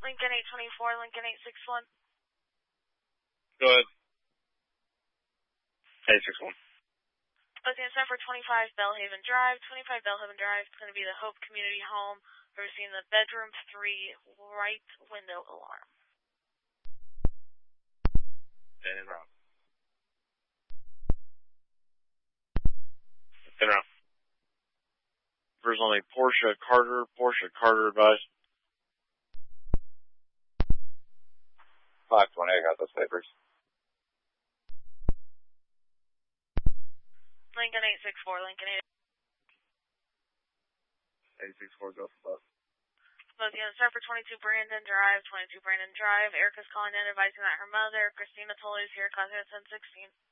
Lincoln 824, Lincoln 861. Go ahead. 861. Okay, it's time for 25 Bellhaven Drive. 25 Bellhaven Drive is going to be the Hope Community Home. We're seeing the bedroom 3 right window alarm. And around. And around. There's only Portia Carter advised. 520, I got those papers. Lincoln 864, Lincoln 864, go for both. Both units start for 22 Brandon Drive, 22 Brandon Drive. Erica's calling in advising that her mother, Christina Tolley, is here, causing at 1016.